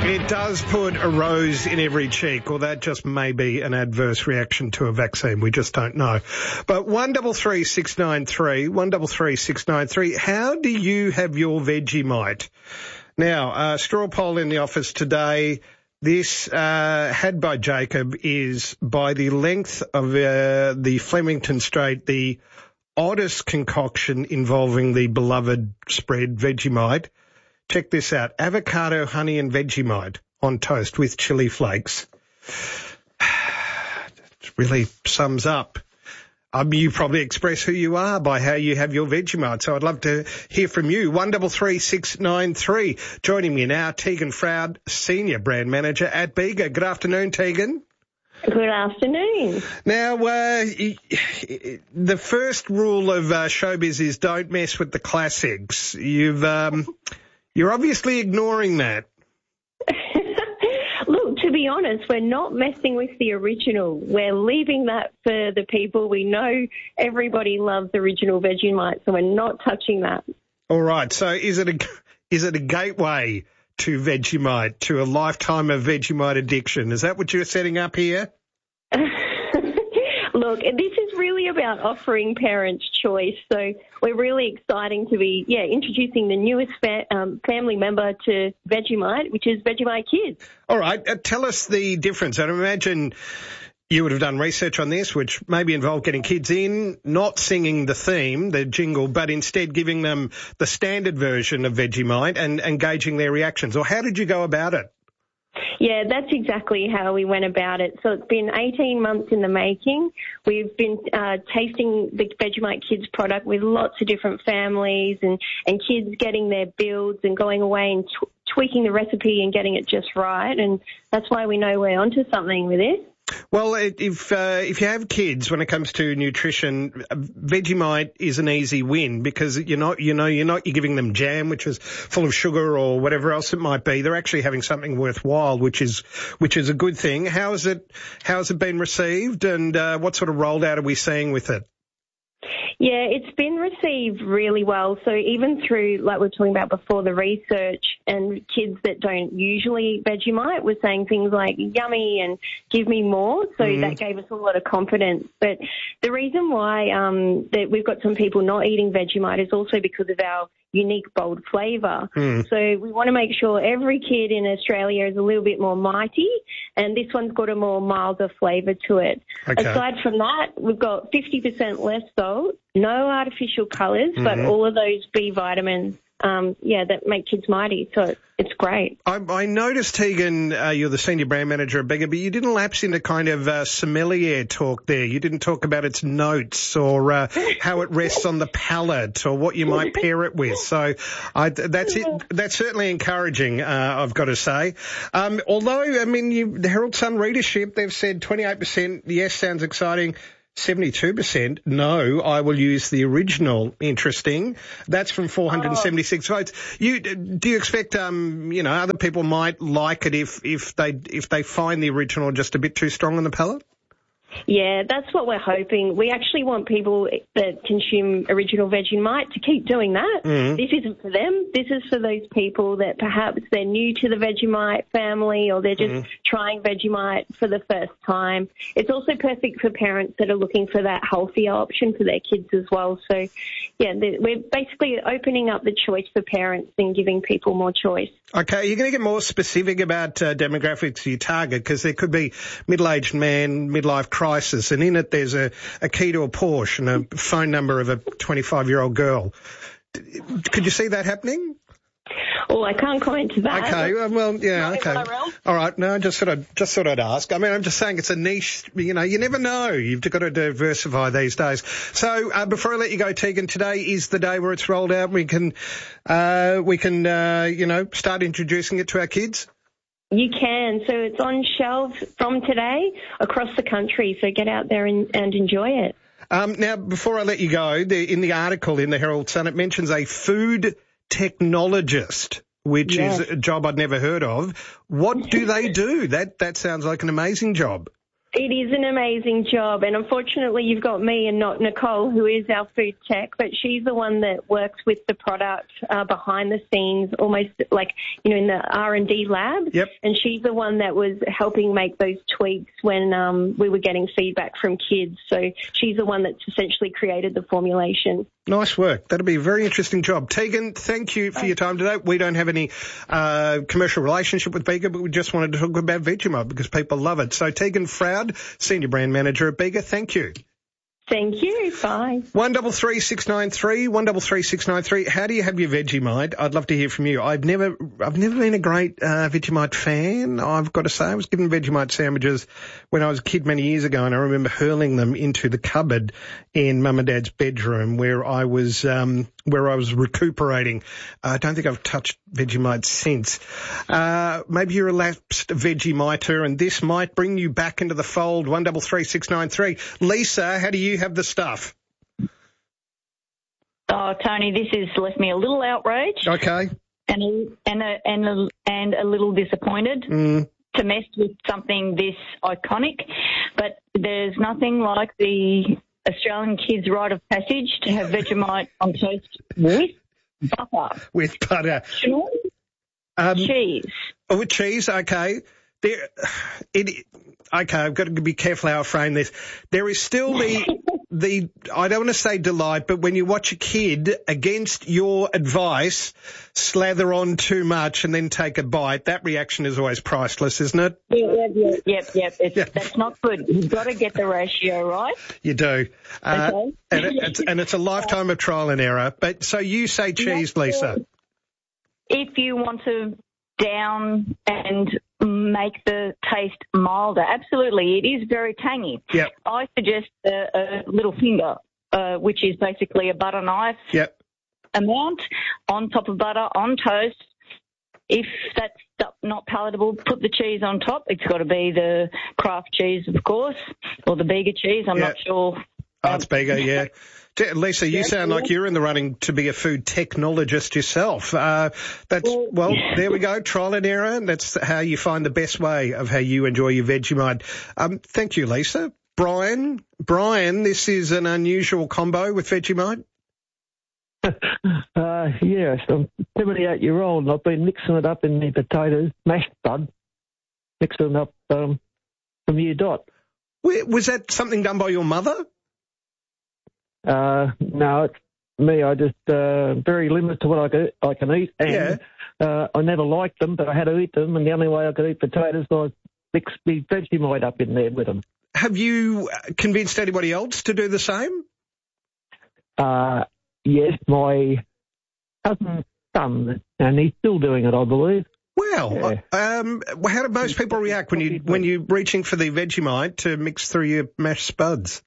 It does put a rose in every cheek, or that just may be an adverse reaction to a vaccine. We just don't know. But 133693, 133693, how do you have your Vegemite? Now, straw poll in the office today. This, had by Jacob, is by the length of the Flemington Strait, the oddest concoction involving the beloved spread Vegemite. Check this out. Avocado, honey and Vegemite on toast with chili flakes. It really sums up. You probably express who you are by how you have your Vegemite. So I'd love to hear from you. 133693. Joining me now, Tegan Froud, Senior Brand Manager at Bega. Good afternoon, Tegan. Good afternoon. Now, the first rule of showbiz is don't mess with the classics. You're obviously ignoring that. Look, to be honest, we're not messing with the original. We're leaving that for the people. We know everybody loves original Vegemite, so we're not touching that. All right. So is it a gateway to Vegemite, to a lifetime of Vegemite addiction? Is that what you're setting up here? Look, this is really about offering parents choice. So we're really exciting to be, introducing the newest family member to Vegemite, which is Vegemite Kids. All right. Tell us the difference. I imagine you would have done research on this, which maybe involved getting kids in, not singing the theme, the jingle, but instead giving them the standard version of Vegemite and gauging their reactions. Or how did you go about it? Yeah, that's exactly how we went about it. So it's been 18 months in the making. We've been tasting the Vegemite Kids product with lots of different families and kids getting their builds and going away and tweaking the recipe and getting it just right. And that's why we know we're onto something with this. Well, if you have kids, when it comes to nutrition, Vegemite is an easy win because you're giving them jam, which is full of sugar or whatever else it might be. They're actually having something worthwhile, which is a good thing. How has it been received, and what sort of rollout are we seeing with it? Yeah, it's been received really well. So even through, like we were talking about before, the research, and kids that don't usually Vegemite were saying things like yummy and give me more. So that gave us a lot of confidence. But the reason why that we've got some people not eating Vegemite is also because of our unique bold flavour. So we want to make sure every kid in Australia is a little bit more mighty, and this one's got a more milder flavour to it. Okay. Aside from that, we've got 50% less salt, no artificial colours, but all of those B vitamins, that make kids mighty. So it's great. I noticed, Tegan, you're the Senior Brand Manager at Bega, but you didn't lapse into kind of sommelier talk there. You didn't talk about its notes or how it rests on the palate or what you might pair it with. So that's certainly encouraging, I've got to say. Although, the Herald Sun readership, they've said 28%, yes, sounds exciting. 72%, no, I will use the original. Interesting. That's from 476 votes. Do you expect, other people might like it if they find the original just a bit too strong on the palate? Yeah, that's what we're hoping. We actually want people that consume original Vegemite to keep doing that. This isn't for them. This is for those people that perhaps they're new to the Vegemite family or they're just trying Vegemite for the first time. It's also perfect for parents that are looking for that healthier option for their kids as well. So, we're basically opening up the choice for parents and giving people more choice. Okay, you're going to get more specific about demographics you target because there could be middle-aged man, midlife crisis, and in it there's a key to a Porsche and a phone number of a 25-year-old girl. Could you see that happening? Oh, I can't comment to that. Okay, well, yeah, okay. All right, no, just thought I'd ask. I'm just saying it's a niche, you never know. You've got to diversify these days. So, before I let you go, Tegan, today is the day where it's rolled out. We can start introducing it to our kids. You can. So it's on shelves from today across the country. So get out there and enjoy it. Now, before I let you go, in the article in the Herald Sun, it mentions a food technologist, which is a job I'd never heard of. What do they do? That sounds like an amazing job. It is an amazing job, and unfortunately you've got me and not Nicole, who is our food tech, but she's the one that works with the product behind the scenes, almost like, in the R&D lab. Yep. And she's the one that was helping make those tweaks when we were getting feedback from kids. So she's the one that's essentially created the formulation. Nice work. That'll be a very interesting job. Tegan, thank you for your time today. We don't have any commercial relationship with Bega, but we just wanted to talk about Vegemite because people love it. So Tegan Froud, Senior Brand Manager at Bega, thank you. Thank you. Bye. 133693, 133693. How do you have your Vegemite? I'd love to hear from you. I've never been a great Vegemite fan, I've got to say. I was given Vegemite sandwiches when I was a kid many years ago, and I remember hurling them into the cupboard in Mum and Dad's bedroom where I was recuperating. I don't think I've touched Vegemite since. Maybe you're a lapsed Vegemiter, and this might bring you back into the fold. 133693. Lisa, how do you have the stuff? Oh, Tony, this has left me a little outraged. Okay. And a little disappointed to mess with something this iconic. But there's nothing like the Australian kids' rite of passage to have Vegemite on toast with butter. With butter. Cheese. Oh, with cheese, okay. Okay, I've got to be careful how I frame this. There is still the I don't want to say delight, but when you watch a kid, against your advice, slather on too much and then take a bite, that reaction is always priceless, isn't it? Yep. That's not good. You've got to get the ratio right. You do. Okay. And it's a lifetime of trial and error. But so you say cheese, Lisa. If you want to down and make the taste milder, absolutely, it is very tangy. Yep. I suggest a little finger, which is basically a butter knife amount on top of butter on toast. If that's not palatable, put the cheese on top. It's got to be the Kraft cheese, of course, or the Bega cheese. I'm not sure. Oh, it's Bega, yeah. Lisa, you sound like you're in the running to be a food technologist yourself. There we go, trial and error. That's how you find the best way of how you enjoy your Vegemite. Thank you, Lisa. Brian, this is an unusual combo with Vegemite. Yes, I'm 78-year-old and I've been mixing it up in the potatoes, mashed bud, mixing it up from year dot. Was that something done by your mother? No, it's me. I just very limited to what I can eat, and I never liked them, but I had to eat them, and the only way I could eat potatoes was mix the Vegemite up in there with them. Have you convinced anybody else to do the same? Yes, my cousin's son, and he's still doing it, I believe. Well, how do most people react when you're reaching for the Vegemite to mix through your mashed spuds?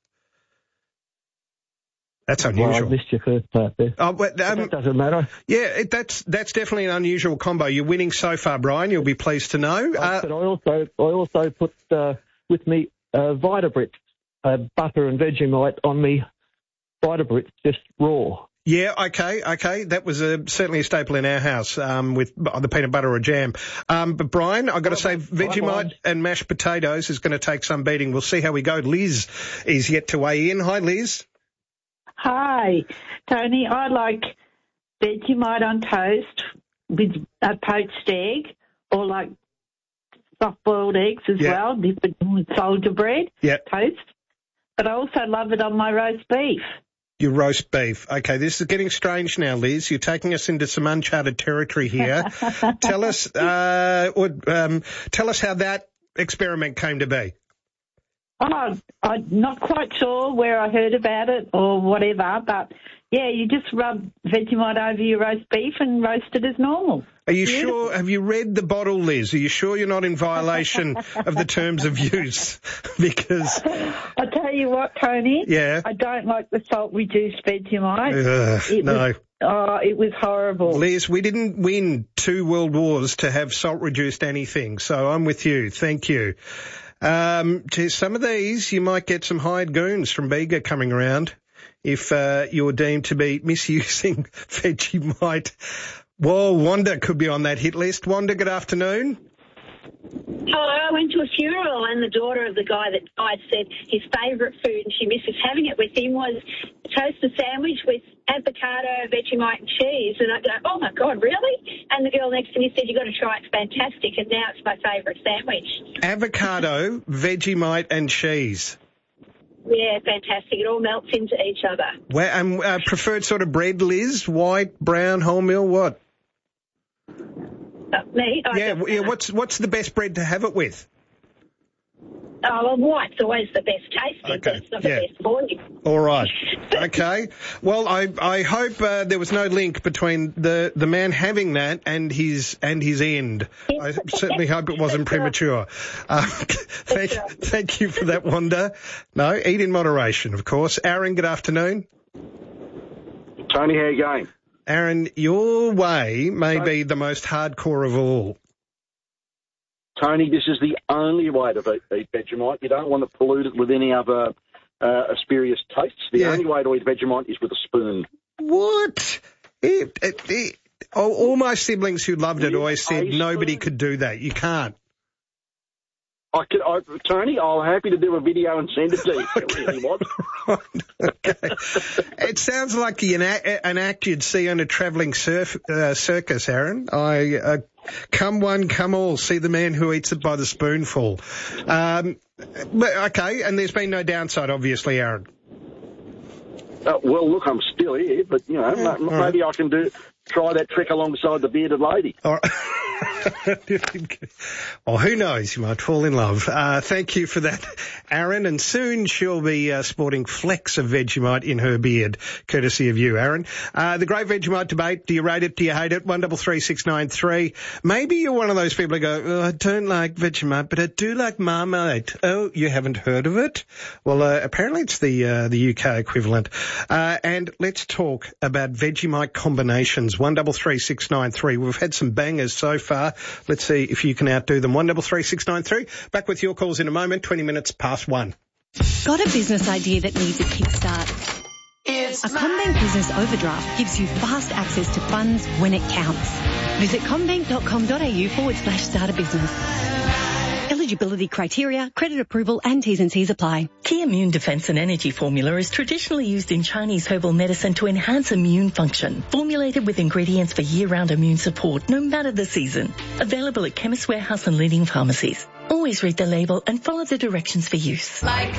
That's unusual. Well, I missed your first part there. Oh, but, that doesn't matter. Yeah, that's definitely an unusual combo. You're winning so far, Brian. You'll be pleased to know. But I also put with me Vitabrits, butter and Vegemite on me Vitabrits, just raw. Yeah, okay. That was certainly a staple in our house with the peanut butter or jam. But Brian, I've got to say, Vegemite and mashed potatoes is going to take some beating. We'll see how we go. Liz is yet to weigh in. Hi, Liz. Hi, Tony. I like Vegemite on toast with a poached egg, or like soft-boiled eggs as well, dipped with soldier bread, toast. But I also love it on my roast beef. Your roast beef. Okay, this is getting strange now, Liz. You're taking us into some uncharted territory here. Tell us how that experiment came to be. Oh, I'm not quite sure where I heard about it or whatever, but yeah, you just rub Vegemite over your roast beef and roast it as normal. Are you sure? Have you read the bottle, Liz? Are you sure you're not in violation of the terms of use? Because I tell you what, Tony. Yeah. I don't like the salt-reduced Vegemite. It was horrible. Liz, we didn't win 2 world wars to have salt-reduced anything, so I'm with you. Thank you. Some of these, you might get some hired goons from Bega coming around if you're deemed to be misusing Vegemite. Whoa, Wanda could be on that hit list. Wanda, good afternoon. Hello, I went to a funeral and the daughter of the guy that died said his favourite food, and she misses having it with him, was a toasted sandwich with avocado, Vegemite and cheese. And I go, oh, my God, really? And the girl next to me said, you've got to try it, it's fantastic, and now it's my favourite sandwich. Avocado, Vegemite and cheese. Yeah, fantastic. It all melts into each other. Well, preferred sort of bread, Liz? White, brown, wholemeal, what? Me? What's the best bread to have it with? Oh, well, white's always the best tasting, but it's not the best for you. All right. Okay. Well, I hope there was no link between the man having that and his end. I certainly hope it wasn't premature. Thank you for that, Wanda. No, eat in moderation, of course. Aaron, good afternoon. Tony, how are you going? Aaron, your way may be the most hardcore of all. Tony, this is the only way to eat Vegemite. You don't want to pollute it with any other spurious tastes. The only way to eat Vegemite is with a spoon. What? All my siblings who loved it always said nobody could do that. You can't. Tony, I'm happy to do a video and send it to you. Okay. It sounds like an act you'd see on a travelling circus, Aaron. Come one, come all. See the man who eats it by the spoonful. Okay, and there's been no downside, obviously, Aaron. Well, look, I'm still here, but, maybe I can try that trick alongside the bearded lady. All right. Well, who knows? You might fall in love. Thank you for that, Aaron. And soon she'll be sporting flecks of Vegemite in her beard, courtesy of you, Aaron. The Great Vegemite Debate. Do you rate it? Do you hate it? 133693. Maybe you're one of those people who go, I don't like Vegemite, but I do like Marmite. Oh, you haven't heard of it? Well, apparently it's the UK equivalent. And let's talk about Vegemite combinations. 133693. We've had some bangers so far. Let's see if you can outdo them. 133693. Back with your calls in a moment. 20 minutes past 1. Got a business idea that needs a kickstart? A CommBank Business Overdraft gives you fast access to funds when it counts. Visit commbank.com.au/start a business. Eligibility criteria, credit approval and T's and C's apply. Key Immune Defense and Energy Formula is traditionally used in Chinese herbal medicine to enhance immune function. Formulated with ingredients for year-round immune support, no matter the season. Available at Chemist Warehouse and leading pharmacies. Always read the label and follow the directions for use.